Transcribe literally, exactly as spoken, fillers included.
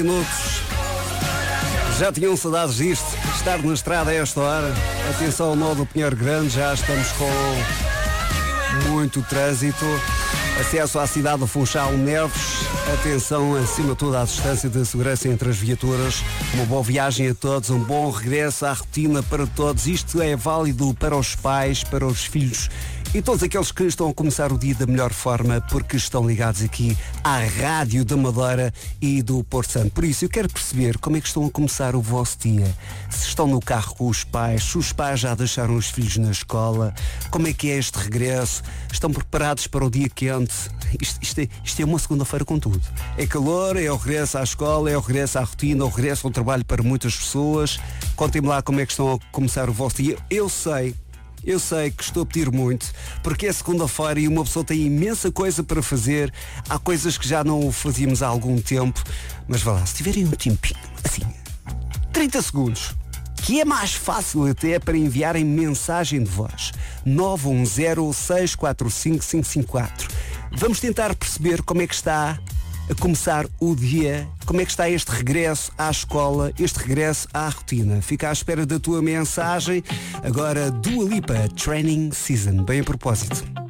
Minutos. Já tinham saudades disto? Estar na estrada a esta hora. Atenção ao nó do Pinheiro Grande, já estamos com muito trânsito. Acesso à cidade do Funchal Neves. Atenção, acima de tudo, à distância de segurança entre as viaturas. Uma boa viagem a todos, um bom regresso à rotina para todos. Isto é válido para os pais, para os filhos e todos aqueles que estão a começar o dia da melhor forma porque estão ligados aqui à Rádio da Madeira e do Porto Santo. Por isso, eu quero perceber como é que estão a começar o vosso dia. Se estão no carro com os pais, se os pais já deixaram os filhos na escola, como é que é este regresso? Estão preparados para o dia quente? Isto, isto, é, isto é uma segunda-feira com tudo. É calor, é o regresso à escola, é o regresso à rotina, é o regresso ao trabalho para muitas pessoas. Contem-me lá como é que estão a começar o vosso dia. Eu sei Eu sei que estou a pedir muito, porque é segunda-feira e uma pessoa tem imensa coisa para fazer. Há coisas que já não fazíamos há algum tempo. Mas vá lá, se tiverem um tempinho, assim, trinta segundos, que é mais fácil até para enviarem mensagem de voz. nove um zero, seis quatro cinco, cinco cinco quatro. Vamos tentar perceber como é que está a começar o dia, como é que está este regresso à escola, este regresso à rotina. Fica à espera da tua mensagem. Agora, Dua Lipa, Training Season. Bem a propósito.